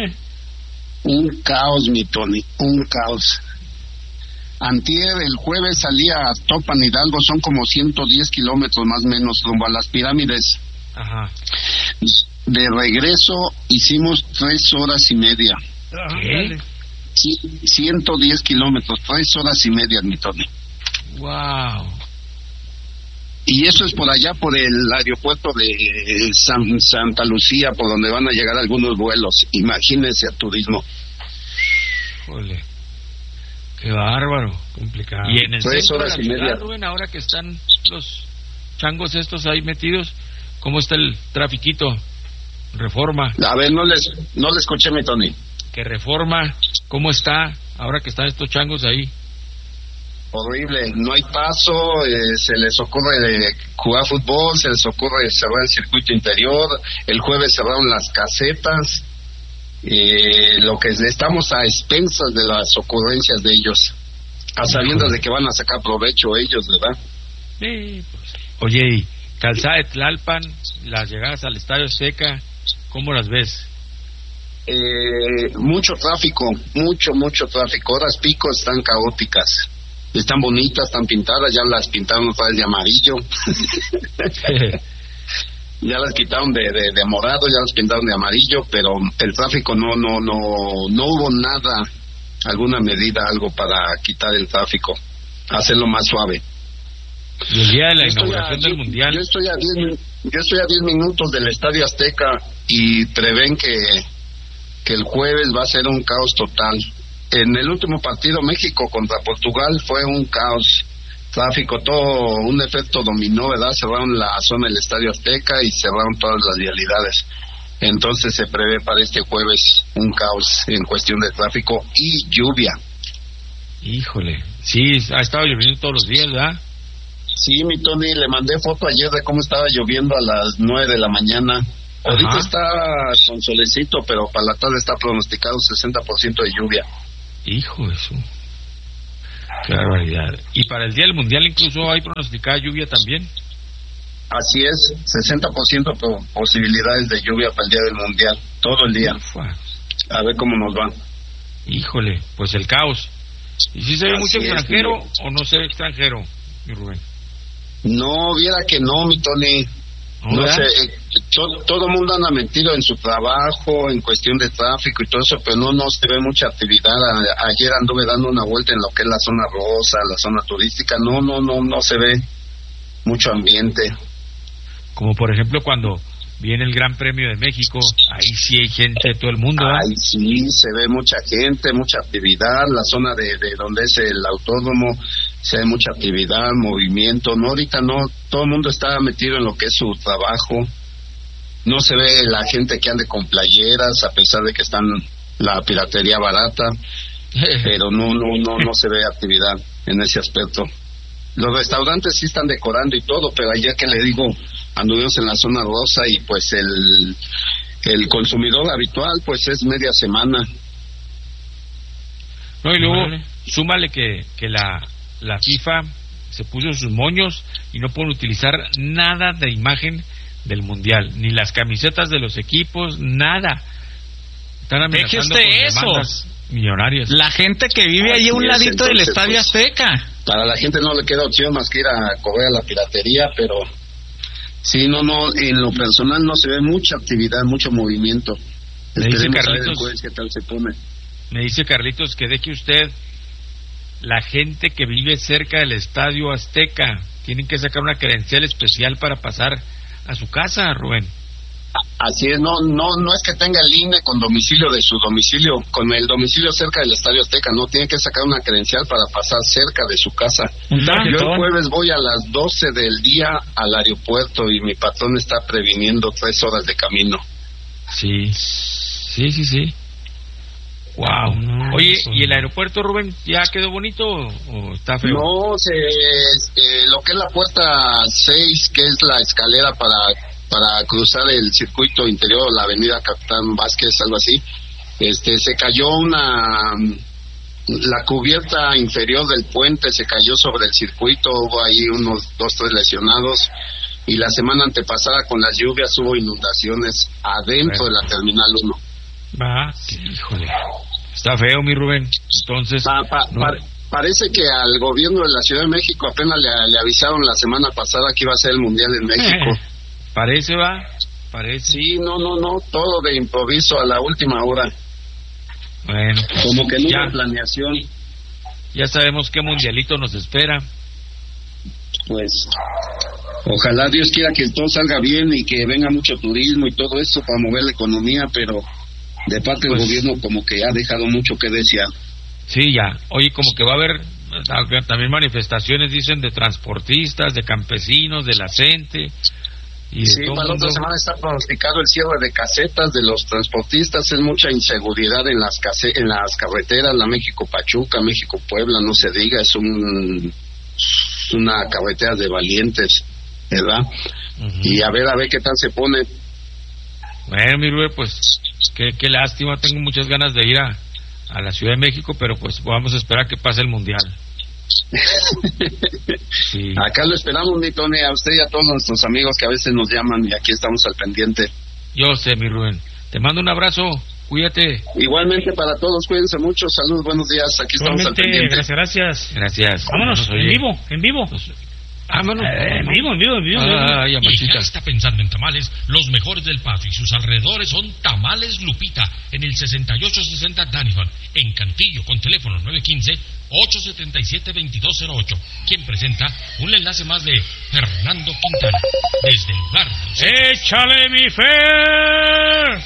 Un caos, mi Tony, un caos. Antier, el jueves, salía a Topan Hidalgo, son como 110 kilómetros más o menos, rumbo a las pirámides. Ajá. De regreso hicimos 3 horas y media. ¿Qué? 110 kilómetros, 3 horas y media, mi Tony. Wow. Y eso es por allá, por el aeropuerto de Santa Lucía, por donde van a llegar algunos vuelos. Imagínense el turismo. Jole. Qué bárbaro. Complicado. Y en el 3 centro de horas la y media. ciudad, Rubén, ahora que están los changos estos ahí metidos, ¿cómo está el trafiquito? Reforma. A ver, no les escuché, mi Tony. ¿Qué Reforma? ¿Cómo está ahora que están estos changos ahí? Horrible, no hay paso, se les ocurre jugar fútbol, se les ocurre cerrar el circuito interior, el jueves cerraron las casetas, lo que estamos a expensas de las ocurrencias de ellos, a sabiendas de que van a sacar provecho ellos, ¿verdad? Sí, pues. Oye, y Calzada de Tlalpan, las llegadas al Estadio Azteca, ¿cómo las ves? Mucho tráfico, mucho tráfico, horas pico están caóticas. Están bonitas, están pintadas, ya las pintaron otra vez de amarillo. Ya las quitaron de morado, ya las pintaron de amarillo, pero el tráfico no hubo nada, alguna medida, algo para quitar el tráfico, hacerlo más suave. Y el día de la inauguración del Mundial. Yo estoy a 10 minutos del Estadio Azteca y prevén que el jueves va a ser un caos total. En el último partido, México contra Portugal, fue un caos, tráfico, todo un efecto dominó, ¿verdad? Cerraron la zona del Estadio Azteca y cerraron todas las vialidades. Entonces se prevé para este jueves un caos en cuestión de tráfico y lluvia. Híjole, sí, ha estado lloviendo todos los días, ¿verdad? Sí, mi Tony, le mandé foto ayer de cómo estaba lloviendo a las 9 de la mañana. Ahorita está con solecito, pero para la tarde está pronosticado 60% de lluvia. Hijo de su... Qué barbaridad. ¿Y para el Día del Mundial incluso hay pronosticada lluvia también? Así es, 60% posibilidades de lluvia para el Día del Mundial, todo el día. Ufa. A ver cómo nos va. Híjole, pues el caos. ¿Y si se ve mucho extranjero o no se ve extranjero, mi Rubén? No, viera que no, mi Tony. No sé, todo el mundo anda metido en su trabajo, en cuestión de tráfico y todo eso, pero no se ve mucha actividad. Ayer anduve dando una vuelta en lo que es la zona rosa, la zona turística. No se ve mucho ambiente. Como por ejemplo cuando viene el Gran Premio de México, ahí sí hay gente de todo el mundo, ¿eh? Ahí sí, se ve mucha gente, mucha actividad, la zona de donde es el autódromo, se ve mucha actividad, movimiento, no, ahorita no, todo el mundo está metido en lo que es su trabajo, no se ve la gente que ande con playeras, a pesar de que están la piratería barata, pero no se ve actividad en ese aspecto. Los restaurantes sí están decorando y todo, pero allá que le digo, anduvimos en la zona rosa y pues el consumidor habitual pues es media semana. No, y luego súmale que la FIFA se puso sus moños y no pueden utilizar nada de imagen del Mundial, ni las camisetas de los equipos, nada. Están amenazando con demandas millonarias. La gente que vive ahí a un ladito del Estadio Azteca. Para la gente no le queda opción más que ir a correr a la piratería, pero sí, no, en lo personal no se ve mucha actividad, mucho movimiento. Me dice Carlitos, qué tal se pone. Me dice Carlitos que deje usted la gente que vive cerca del Estadio Azteca tienen que sacar una credencial especial para pasar a su casa, Rubén. Así es, no es que tenga el INE con domicilio de su domicilio, con el domicilio cerca del Estadio Azteca, no, tiene que sacar una credencial para pasar cerca de su casa. Yo el jueves voy a las 12 del día al aeropuerto y mi patrón está previniendo 3 horas de camino. Sí. Wow. Oye, ¿y el aeropuerto, Rubén, ya quedó bonito o está feo? No, lo que es la puerta 6, que es la escalera para cruzar el circuito interior, la avenida Capitán Vázquez, algo así, se cayó la cubierta inferior del puente se cayó sobre el circuito, hubo ahí unos 2-3 lesionados, y la semana antepasada con las lluvias hubo inundaciones adentro de la Terminal 1. Híjole, está feo, mi Rubén. Entonces parece que al gobierno de la Ciudad de México apenas le avisaron la semana pasada que iba a ser el Mundial en México. Parece. Sí, no, todo de improviso a la última hora. Bueno, como que no hubo planeación. Ya sabemos qué mundialito nos espera. Pues ojalá Dios quiera que todo salga bien y que venga mucho turismo y todo eso para mover la economía, pero de parte del gobierno como que ha dejado mucho que desear. Sí, ya. Oye, como que va a haber también manifestaciones, dicen, de transportistas, de campesinos, de la gente. Y sí, para la otra semana está pronosticado el cierre de casetas de los transportistas. Es mucha inseguridad en las carreteras, la México-Pachuca, México-Puebla, no se diga, es una carretera de valientes, ¿verdad? Y a ver qué tal se pone. Bueno, mi Rubén, pues qué lástima, tengo muchas ganas de ir a la Ciudad de México, pero pues vamos a esperar que pase el Mundial. Sí. Acá lo esperamos, mi Tony, a usted y a todos nuestros amigos que a veces nos llaman y aquí estamos al pendiente. Yo sé, mi Rubén, te mando un abrazo, cuídate. Igualmente para todos, cuídense mucho, salud, buenos días, aquí estamos al pendiente. Gracias. Vámonos, en vivo. Vámonos. En vivo. Y ya está pensando en tamales, los mejores del patio y sus alrededores son Tamales Lupita, en el 6860 Danifan, en Cantillo, con teléfono 915-877-2208, quien presenta un enlace más de Fernando Quintana, desde el lugar. ¡Échale, mi Fer!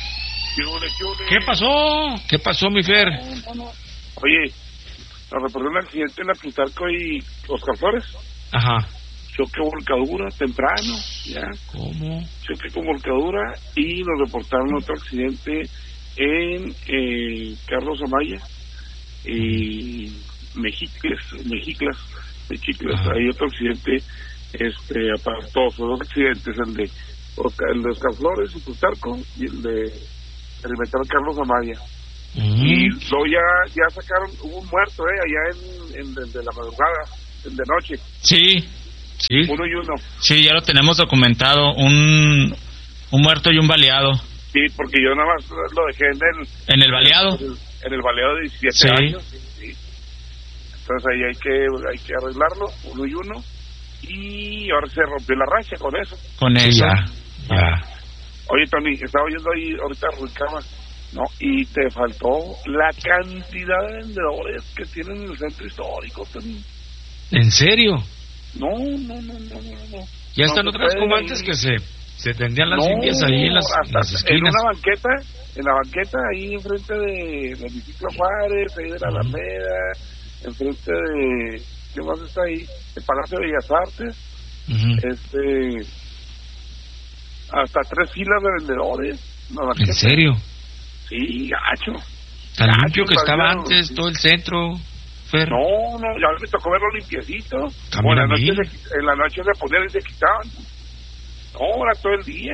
¿Qué pasó, mi Fer? Oye, nos reportó un accidente en la Plutarco y Oscar Flores. Ajá. Choque volcadura temprano, ya. ¿Cómo? Choque con volcadura y nos reportaron otro accidente en Carlos Amaya y Mejiclas, de Chicles. Hay otro accidente, aparatoso, 2 accidentes, el de Oscar Flores y Plutarco y el de Perimetral Carlos Amaya. Y luego ya sacaron, hubo un muerto allá en de la madrugada, de noche. Sí. 1 y 1. Sí, ya lo tenemos documentado, un muerto y un baleado. Sí, porque yo nada más lo dejé en el baleado. En el baleado de 17 años. Sí. Entonces ahí hay que arreglarlo, 1 y 1. Y ahora se rompió la racha con eso. Ya. Oye, Tony, estaba oyendo ahí ahorita Ruicama, ¿no? Y te faltó la cantidad de vendedores que tienen en el centro histórico, Tony. ¿En serio? No. Ya están otras comantes que se tendían las indias ahí en las esquinas. En la banqueta ahí enfrente del Hemiciclo Juárez, ahí de la Alameda, enfrente de... ¿Qué más está ahí? El Palacio de Bellas Artes. Hasta 3 filas de vendedores. ¿En serio? Sí, gacho. Tan limpio que estaba antes todo el centro, Fer. No, ya me tocó verlo limpiecito. En la noche se ponían y se quitaban. No, ahora todo el día.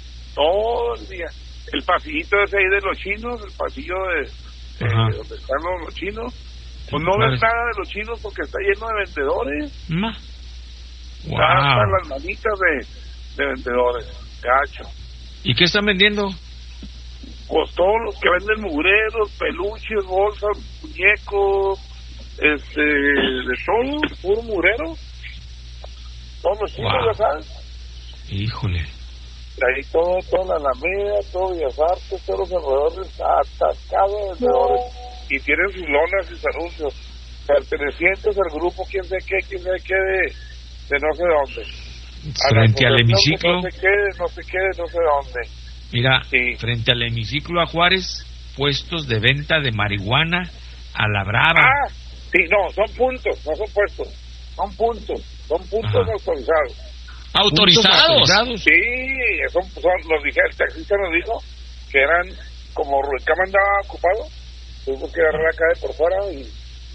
El pasillito ese ahí de los chinos, el pasillo de donde están los chinos. Pues no ves nada de los chinos porque está lleno de vendedores. Wow. Hasta las manitas de vendedores. Gacho. ¿Y qué están vendiendo? Pues todos los que venden mugreros, peluches, bolsas, muñecos, de todo, puro mugrero. Todos los chinos, ya sabes. Híjole. Ahí toda la Alameda, todo Bellas Artes, todos los alrededores, atascados de vendedores. Y tienen sus lonas y sus anuncios pertenecientes al grupo quién sabe qué de no sé dónde. Frente al hemiciclo. No sé qué, no sé dónde. Mira, frente al hemiciclo a Juárez, puestos de venta de marihuana a la brava. Sí, no, son puntos, no son puestos. Son puntos autorizados. ¿Autorizados? Sí, el taxista nos dijo que eran, como Ruicama andaba ocupado, tuvimos que agarrar la calle por fuera y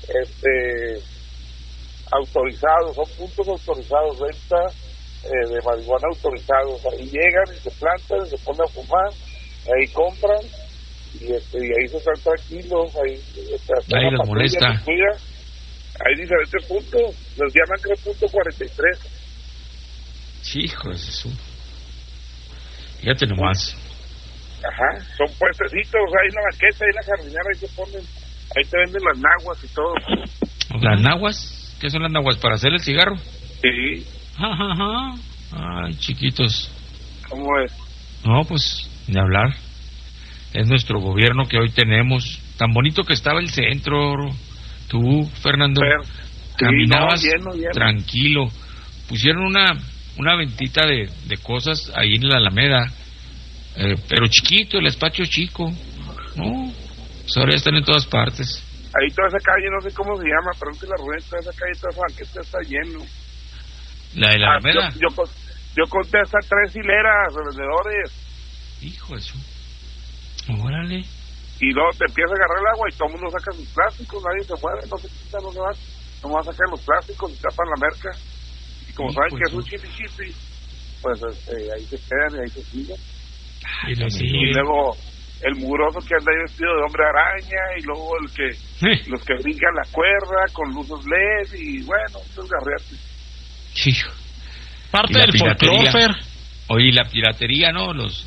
autorizados, son puntos autorizados, venta de marihuana autorizados. Ahí llegan y se plantan, se ponen a fumar, ahí compran y ahí se están tranquilos, ahí les molesta. Hay diferentes puntos, los llaman creo punto 43. Hijo de Jesús. Fíjate nomás. Son puestecitos, ahí en la banqueta, ahí en la jardinera, ahí se ponen, ahí te venden las naguas y todo. ¿Las naguas? ¿Qué son las naguas? ¿Para hacer el cigarro? Sí. Ay, chiquitos. ¿Cómo es? No, pues, ni hablar. Es nuestro gobierno que hoy tenemos. Tan bonito que estaba el centro. Tú, Fernando, caminabas lleno. Tranquilo. Pusieron una ventita de cosas ahí en la Alameda, pero chiquito, el espacio chico. No, pues ahora ya están en todas partes. Ahí toda esa calle, no sé cómo se llama, pero es que la rueda, toda esa calle, toda esa banqueta está lleno. ¿La de la Alameda? Yo conté hasta 3 hileras de vendedores. Hijo de eso. Órale. Y luego te empieza a agarrar el agua y todo el mundo saca sus plásticos, nadie se mueve, no se quita, no se va. Nomás sacan los plásticos y tapan la merca. Y como saben que es un chipi, pues ahí se quedan y ahí se siguen. Y luego el mugroso que anda ahí vestido de hombre araña, y luego los que brincan la cuerda con luces LED, y bueno, esos garreates. Hijo. Parte del folclore. Oye, la piratería, ¿no? Los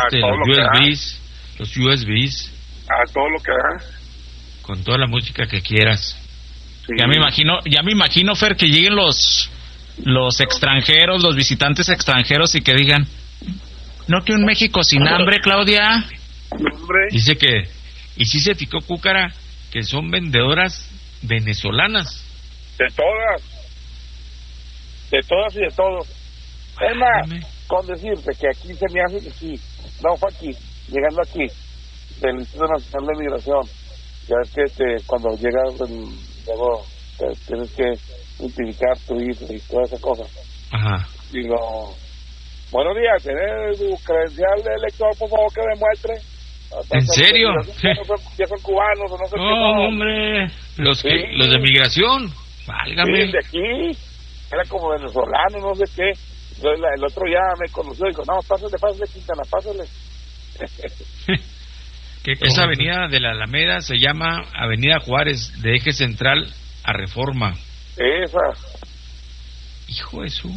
USBs. Todo lo que da. Con toda la música que quieras. Sí. Ya me imagino, Fer, que lleguen los extranjeros, los visitantes extranjeros y que digan, ¿no que un México sin hambre, Claudia? Hombre. Dice que, y sí se fijó Cúcara, que son vendedoras venezolanas. De todas y de todos. Es más, con decirte que aquí se me hace que sí, no fue aquí, llegando aquí, del Instituto Nacional de Migración, ya es que cuando llegas, luego tienes que identificar tu hijo y toda esa cosa. Y buenos días, ¿tiene su credencial de elector, por favor, que demuestre? ¿En serio? Ya son cubanos o no sé qué. Hombre. Los de migración. Válgame. Sí, de aquí. Era como venezolano, no sé qué. Entonces, el otro ya me conoció y dijo, no, pásale, Quintana, pásale. Esa avenida de la Alameda se llama Avenida Juárez, de eje central a Reforma. Esa. Hijo de su...